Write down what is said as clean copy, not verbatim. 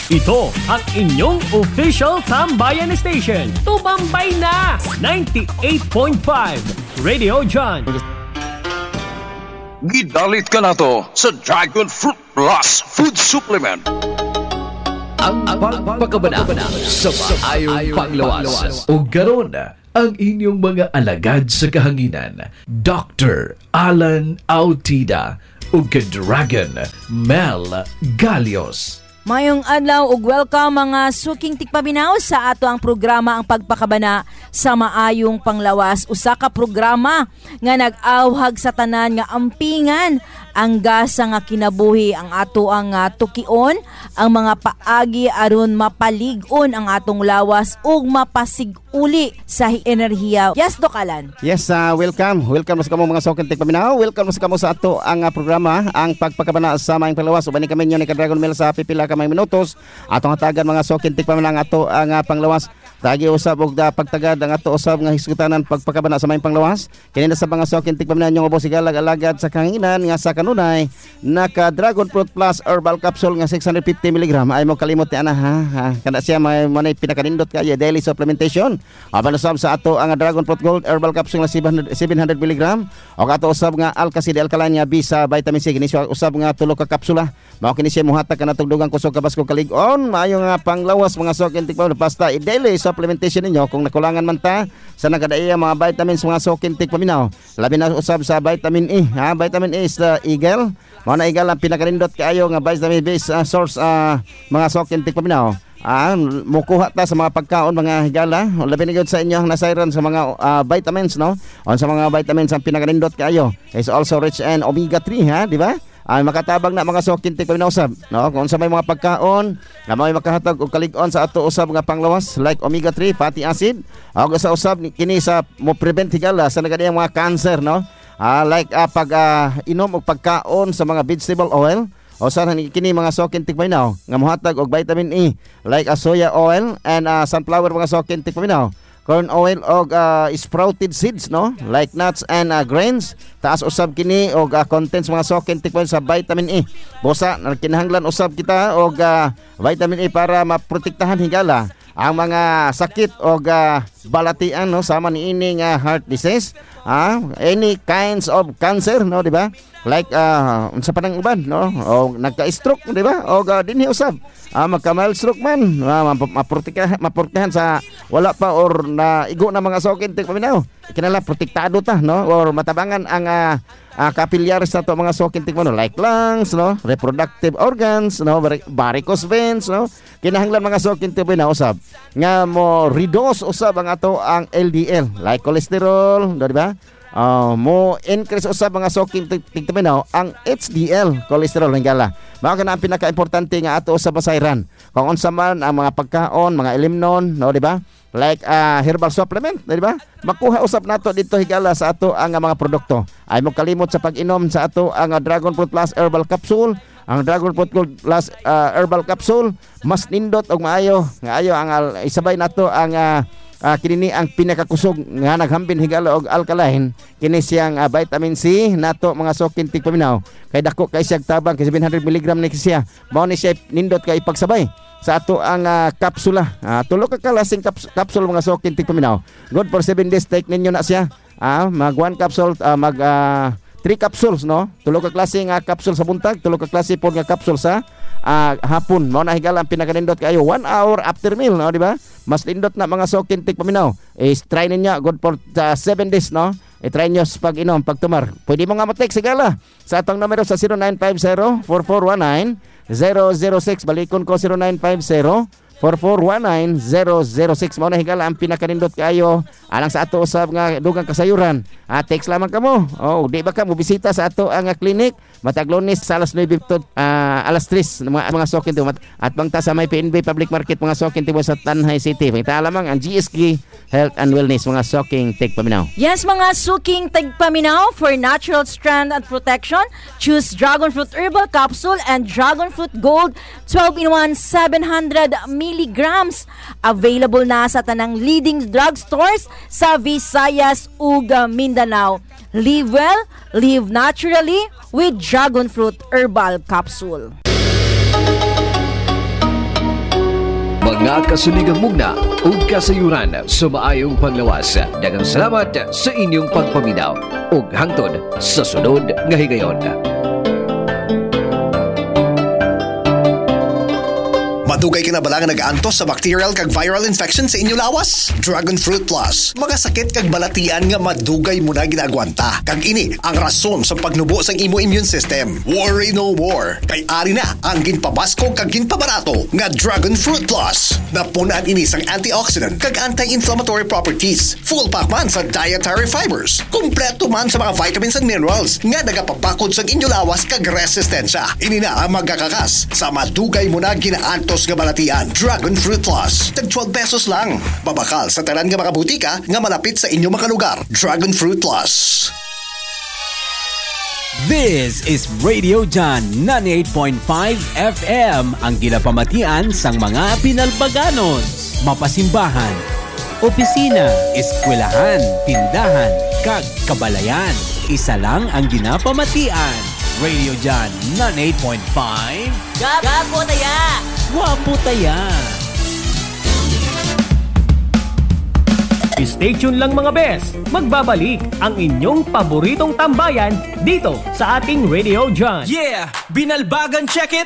Ito ang inyong official Tambayan Station. Tumambay na! 98.5 Radio John. Gidalit ka na to sa Dragon Fruit Plus Food Supplement. Ang pagpakabana sa maayong panglawas. O garon ang inyong mga alagad sa kahanginan. Dr. Alan Autida o Dragon Mel Galios. Mayong adlaw ug welcome mga suking tikpaminaw sa ato ang programa ang pagpakabana sa maayong panglawas. Usa ka programa nga nag-awhag sa tanan nga ampingan ang gasa nga kinabuhi ang ato ang tukion ang mga paagi aron mapalig-on ang atong lawas ug mapasiguli sa enerhiya. Yes, Doc Alan. Yes, welcome. Welcome sa kamo mga suking tikpaminaw. Welcome sa kamo sa ato ang programa ang pagpakabana sa maayong panglawas. Ubani kami ni Dragon Mel sa pipila may minutos atong hatagan mga sokin tikpa man ang ato ang panglawas tagi usab og pagtagad ang ato usab nga hisgutanan pagpakabana sa may panglawas kini na sa mga sokin tikpa man yung ubos sigalag alagad sa kahanginan nga sa kanunay naka Dragon Fruit Plus Herbal Capsule nga 650 mg ay mo kalimot ni ana ha kada siya may pinakanindot kay daily supplementation aban usab sa ato ang Dragon Fruit Gold Herbal Capsule nga 700 mg og ato usab nga Alkacid Alkaline nga B sa vitamin C kini usab nga tulo ka kapsula mao kini siya muhatag kana tugdugang kusog kabas ko kalig-on maayo nga panglawas mga sokin tikpa basta i-daily supplementation ninyo kung nakulangan man ta sa nakadaiya mga vitamins mga sokin tikpa minaw labi na usab sa vitamin E ha vitamin E is the eagle mao na eagle ang pinakarindot kaayo nga vitamin based source mga sokin tikpa minaw mukuha ta sa mga pagkaon mga higala labi na gyud sa inyo nasayran sa mga vitamins no on sa mga vitamins ang pinakarindot kaayo is also rich in omega 3 ha di ba ay makatabang na mga sokin tikpa usab no kung sa may mga pagkaon nga may makahatag og kalig-on sa ato usab nga panglawas like omega 3 fatty acid og sa usab kini sa mo prevent higala sa nagadiyang mga cancer no like pag inom og pagkaon sa mga vegetable oil o sa kini mga sokin tikpa nga mohatag og vitamin E like soya oil and sunflower mga sokin tikpa corn oil og sprouted seeds no like nuts and grains taas usab kini og contents mga sokin tikpan sa vitamin E busa kinahanglan usab kita og vitamin E para maprotektahan higala ang mga sakit og balatian no sama niini nga heart disease any kinds of cancer no di ba like unsa pa nang uban no o nagka-stroke di ba o dinhi usab magka-mild stroke man maprotektahan sa wala pa or na igo na mga sokin tikpa minaw kinala protektado ta no or matabangan ang capillaries sa to mga sokin tikpa no like lungs no reproductive organs no varicose veins no kinahanglan mga sokin tikpa usab nga mo reduce usab ang ato ang LDL like cholesterol di ba mo increase usab mga sokin tigtaminaw ang HDL cholesterol hingala mao kana ang pinaka-importante nga ato usab basayran kung unsa man ang mga pagkaon mga ilimnon no di ba like herbal supplement di ba makuha usab nato dito higala sa ato ang mga produkto ay mo kalimot sa pag-inom sa ato ang Dragon Fruit Plus Herbal Capsule ang Dragon Fruit Plus Herbal Capsule mas nindot og maayo ang isabay nato ang kini ang pinakakusog nga naghambin higala og alkaline kini siyang vitamin C nato mga sokin tigpaminaw kay dako kay siyang tabang kay 700 mg ni siya mao ni siya nindot kay pagsabay sa ato ang kapsula tulo ka kalasing kapsul mga sokin tigpaminaw good for 7 days take ninyo na siya mag 1 capsule mag 3 capsules no tulo ka klase nga capsule sa buntag tulo ka klase pod nga capsule sa hapon mao na higala ang pinakanindot kayo 1 hour after meal no di ba mas lindot na mga sokin tikpaminaw try ninyo good for 7 days no try nyo pag inom pag tumar pwede mo nga mo-text sigala sa atong numero sa 0950-4419-006 balikon ko 0950-4419-006 mao na higala ang pinakanindot kayo alang sa ato usab nga dugang kasayuran text lamang kamo di ba ka mo bisita sa ato ang clinic matag Lunes sa alas 9 to alas 3 mga sokin to at bangta sa may PNB Public Market mga sokin tibo sa Tanhay City kita lamang ang GSK Health and Wellness mga soking tigpaminaw. Yes mga suking tigpaminaw for natural strength and protection choose Dragon Fruit Herbal Capsule and Dragon Fruit Gold 12-in-1 700 milligrams available na sa tanang leading drugstores sa Visayas ug Mindanao. Live well, live naturally with Dragon Fruit Herbal Capsule. sa kasuligang mugna o kasayuran sa maayong panglawas. Daghang salamat sa inyong pagpaminaw ug hangtod sa sunod nga higayon. Madugay kinabalangan nag-antos sa bacterial kag viral infection sa inyo lawas? Dragon Fruit Plus. Mga sakit kag balatian nga madugay mo na ginagwanta. Kag ini ang rason sa pagnubo sa imo immune system. Worry no more. Kay ari na ang ginpabasko kag ginpabarato nga Dragon Fruit Plus. Napunan ini sang antioxidant kag anti-inflammatory properties. Full pack man sa dietary fibers. Kompleto man sa mga vitamins and minerals nga nagapabakod sa inyo lawas kag resistensya. Ini na ang magkakakas sa madugay mo na ginaantos nga balatian. Dragon Fruit Plus. Tag 12 pesos lang. Babakal sa tanan nga mga butika nga malapit sa inyong mga lugar. Dragon Fruit Plus. This is Radio John 98.5 FM, ang ginapamatian sang mga pinalbaganos, mapasimbahan, opisina, eskwelahan, tindahan, kag kabalayan. Isa lang ang ginapamatian. Radio John 98.5. Gapo taya! Wapo taya! Stay tuned lang mga bes. Magbabalik ang inyong paboritong tambayan dito sa ating Radio John. Yeah! Binalbagan, check it!